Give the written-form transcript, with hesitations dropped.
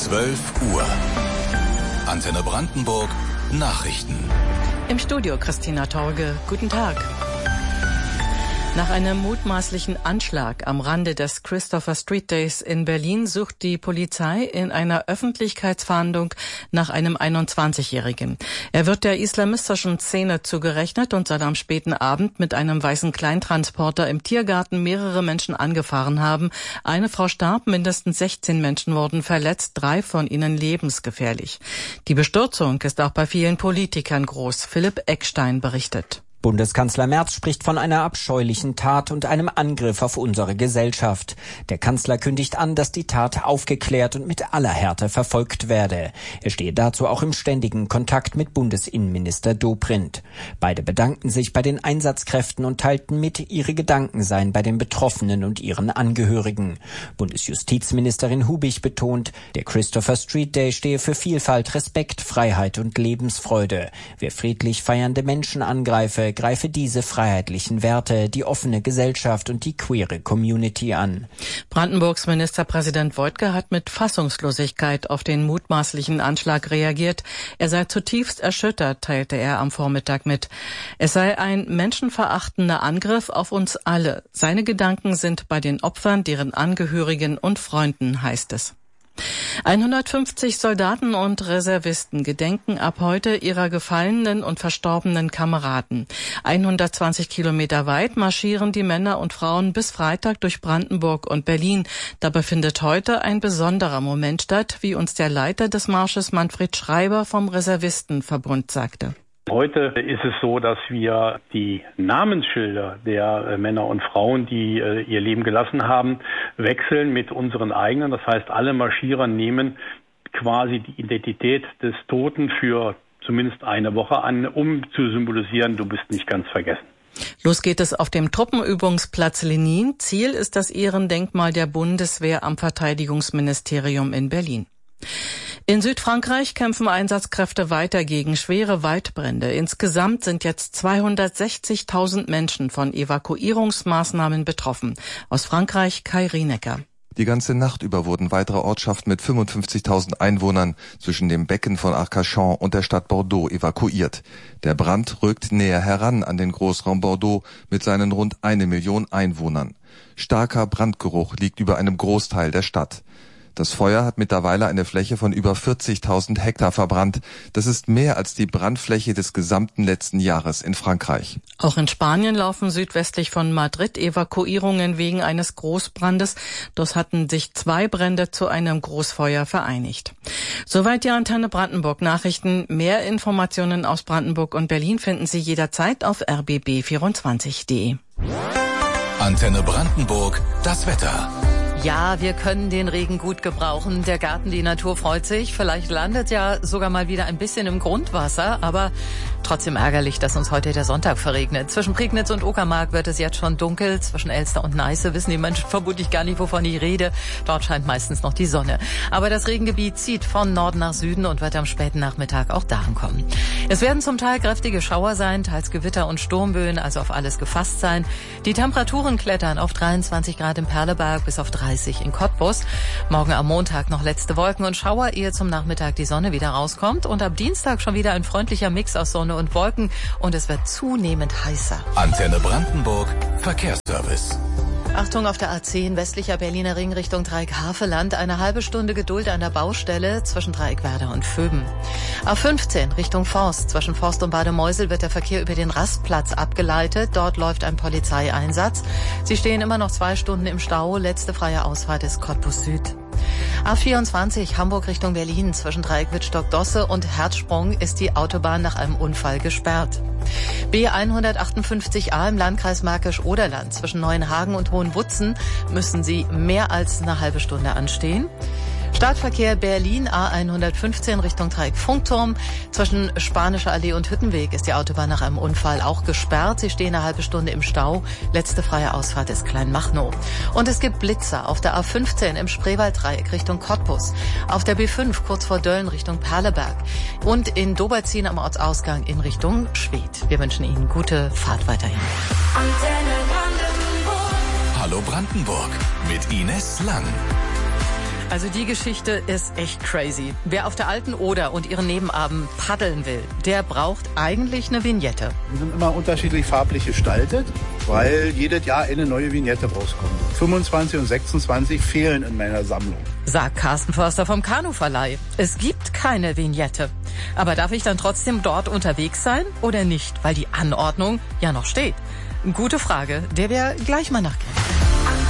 12 Uhr. Antenne Brandenburg, Nachrichten. Im Studio Christina Torge. Guten Tag. Nach einem mutmaßlichen Anschlag am Rande des Christopher Street Days in Berlin sucht die Polizei in einer Öffentlichkeitsfahndung nach einem 21-Jährigen. Er wird der islamistischen Szene zugerechnet und soll am späten Abend mit einem weißen Kleintransporter im Tiergarten mehrere Menschen angefahren haben. Eine Frau starb, mindestens 16 Menschen wurden verletzt, 3 von ihnen lebensgefährlich. Die Bestürzung ist auch bei vielen Politikern groß. Philipp Eckstein berichtet. Bundeskanzler Merz spricht von einer abscheulichen Tat und einem Angriff auf unsere Gesellschaft. Der Kanzler kündigt an, dass die Tat aufgeklärt und mit aller Härte verfolgt werde. Er stehe dazu auch im ständigen Kontakt mit Bundesinnenminister Dobrindt. Beide bedankten sich bei den Einsatzkräften und teilten mit, ihre Gedanken seien bei den Betroffenen und ihren Angehörigen. Bundesjustizministerin Hubich betont, der Christopher Street Day stehe für Vielfalt, Respekt, Freiheit und Lebensfreude. Wer friedlich feiernde Menschen angreife, greife diese freiheitlichen Werte, die offene Gesellschaft und die queere Community an. Brandenburgs Ministerpräsident Woidke hat mit Fassungslosigkeit auf den mutmaßlichen Anschlag reagiert. Er sei zutiefst erschüttert, teilte er am Vormittag mit. Es sei ein menschenverachtender Angriff auf uns alle. Seine Gedanken sind bei den Opfern, deren Angehörigen und Freunden, heißt es. 150 Soldaten und Reservisten gedenken ab heute ihrer gefallenen und verstorbenen Kameraden. 120 Kilometer weit marschieren die Männer und Frauen bis Freitag durch Brandenburg und Berlin. Dabei findet heute ein besonderer Moment statt, wie uns der Leiter des Marsches Manfred Schreiber vom Reservistenverbund sagte. Heute ist es so, dass wir die Namensschilder der Männer und Frauen, die ihr Leben gelassen haben, wechseln mit unseren eigenen. Das heißt, alle Marschierer nehmen quasi die Identität des Toten für zumindest eine Woche an, um zu symbolisieren, du bist nicht ganz vergessen. Los geht es auf dem Truppenübungsplatz Lenin. Ziel ist das Ehrendenkmal der Bundeswehr am Verteidigungsministerium in Berlin. In Südfrankreich kämpfen Einsatzkräfte weiter gegen schwere Waldbrände. Insgesamt sind jetzt 260.000 Menschen von Evakuierungsmaßnahmen betroffen. Aus Frankreich Kai Rienecker. Die ganze Nacht über wurden weitere Ortschaften mit 55.000 Einwohnern zwischen dem Becken von Arcachon und der Stadt Bordeaux evakuiert. Der Brand rückt näher heran an den Großraum Bordeaux mit seinen rund 1 Million Einwohnern. Starker Brandgeruch liegt über einem Großteil der Stadt. Das Feuer hat mittlerweile eine Fläche von über 40.000 Hektar verbrannt. Das ist mehr als die Brandfläche des gesamten letzten Jahres in Frankreich. Auch in Spanien laufen südwestlich von Madrid Evakuierungen wegen eines Großbrandes. Dort hatten sich 2 Brände zu einem Großfeuer vereinigt. Soweit die Antenne Brandenburg Nachrichten. Mehr Informationen aus Brandenburg und Berlin finden Sie jederzeit auf rbb24.de. Antenne Brandenburg, das Wetter. Ja, wir können den Regen gut gebrauchen. Der Garten, die Natur freut sich. Vielleicht landet ja sogar mal wieder ein bisschen im Grundwasser, aber trotzdem ärgerlich, dass uns heute der Sonntag verregnet. Zwischen Prignitz und Uckermark wird es jetzt schon dunkel. Zwischen Elster und Neiße wissen die Menschen vermutlich gar nicht, wovon ich rede. Dort scheint meistens noch die Sonne. Aber das Regengebiet zieht von Norden nach Süden und wird am späten Nachmittag auch da ankommen. Es werden zum Teil kräftige Schauer sein, teils Gewitter und Sturmböen, also auf alles gefasst sein. Die Temperaturen klettern auf 23 Grad im Perleberg bis auf 30 in Cottbus. Morgen am Montag noch letzte Wolken und Schauer, ehe zum Nachmittag die Sonne wieder rauskommt. Und ab Dienstag schon wieder ein freundlicher Mix aus Sonne und Wolken. Und es wird zunehmend heißer. Antenne Brandenburg, Verkehrsservice. Achtung auf der A10 westlicher Berliner Ring Richtung Dreieck-Havelland. Eine halbe Stunde Geduld an der Baustelle zwischen Dreieck-Werder und Vöben. A15 Richtung Forst. Zwischen Forst und Bademeusel wird der Verkehr über den Rastplatz abgeleitet. Dort läuft ein Polizeieinsatz. Sie stehen immer noch 2 Stunden im Stau. Letzte freie Ausfahrt ist Cottbus Süd. A24 Hamburg Richtung Berlin. Zwischen Dreieck-Wittstock-Dosse und Herzsprung ist die Autobahn nach einem Unfall gesperrt. B158a im Landkreis Märkisch-Oderland. Zwischen Neuenhagen und Hohenwutzen müssen Sie mehr als eine halbe Stunde anstehen. Startverkehr Berlin A115 Richtung Dreieck-Funkturm. Zwischen Spanischer Allee und Hüttenweg ist die Autobahn nach einem Unfall auch gesperrt. Sie stehen eine halbe Stunde im Stau. Letzte freie Ausfahrt ist Kleinmachnow. Und es gibt Blitzer auf der A15 im Spreewalddreieck Richtung Cottbus. Auf der B5 kurz vor Dölln Richtung Perleberg. Und in Doberzin am Ortsausgang in Richtung Schwedt. Wir wünschen Ihnen gute Fahrt weiterhin. Hallo Brandenburg mit Ines Lang. Also die Geschichte ist echt crazy. Wer auf der alten Oder und ihren Nebenarmen paddeln will, der braucht eigentlich eine Vignette. Die sind immer unterschiedlich farblich gestaltet, weil jedes Jahr eine neue Vignette rauskommt. 25 und 26 fehlen in meiner Sammlung. Sagt Carsten Förster vom Kanuverleih. Es gibt keine Vignette. Aber darf ich dann trotzdem dort unterwegs sein oder nicht? Weil die Anordnung ja noch steht. Gute Frage, der wir gleich mal nachgehen.